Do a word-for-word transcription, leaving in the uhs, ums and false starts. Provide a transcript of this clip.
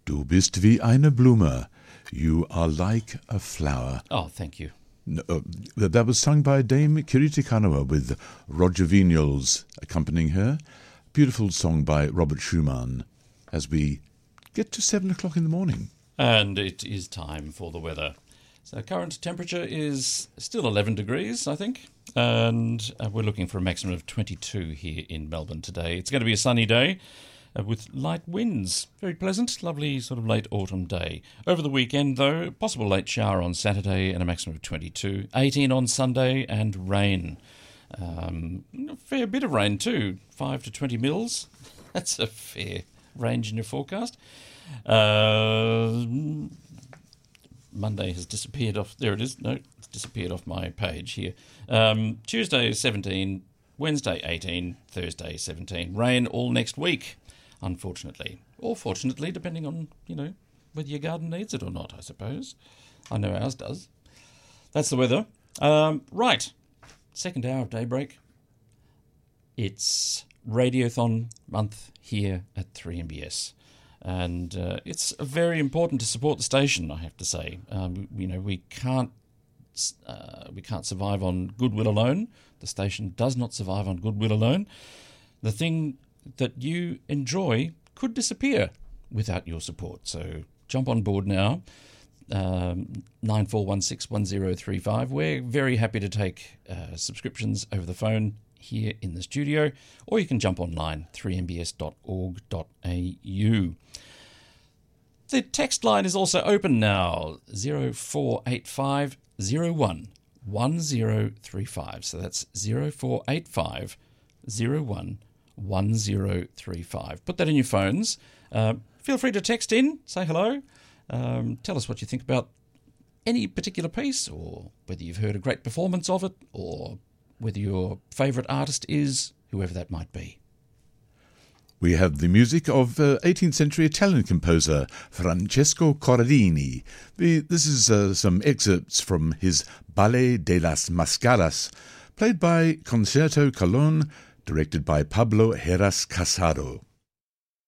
Du bist wie eine Blume. You are like a flower. Oh, thank you. No, uh, that was sung by Dame Kiriti Kanawa with Roger Vignoles accompanying her. Beautiful song by Robert Schumann as we get to seven o'clock in the morning. And it is time for the weather. So current temperature is still eleven degrees, I think, and uh, we're looking for a maximum of twenty-two here in Melbourne today. It's going to be a sunny day uh, with light winds. Very pleasant, lovely sort of late autumn day. Over the weekend, though, possible late shower on Saturday and a maximum of twenty-two, eighteen on Sunday and rain. Um, a fair bit of rain too, five to twenty mils. That's a fair range in your forecast. Uh, Monday has disappeared off. There it is. No, it's disappeared off my page here. Um, Tuesday seventeen, Wednesday eighteen, Thursday seventeen. Rain all next week, unfortunately, or fortunately, depending on you know whether your garden needs it or not. I suppose. I know ours does. That's the weather. Um, right, second hour of Daybreak. It's Radiothon month here at three M B S. And uh, it's very important to support the station, I have to say. Um, you know, we can't uh, we can't survive on goodwill alone. The station does not survive on goodwill alone. The thing that you enjoy could disappear without your support. So jump on board now. Um, nine four one six one zero three five. We're very happy to take uh, subscriptions over the phone here in the studio, or you can jump online, three m b s dot org dot a u. The text line is also open now, zero four eight five zero one one zero three five. So that's zero four eight five zero one one zero three five. Put that in your phones. Uh, feel free to text in, say hello, um, tell us what you think about any particular piece, or whether you've heard a great performance of it, or whether your favourite artist is whoever that might be. We have the music of uh, eighteenth century Italian composer Francesco Corradini. The, this is uh, some excerpts from his Ballet de las Mascaras, played by Concerto Colón, directed by Pablo Heras Casado.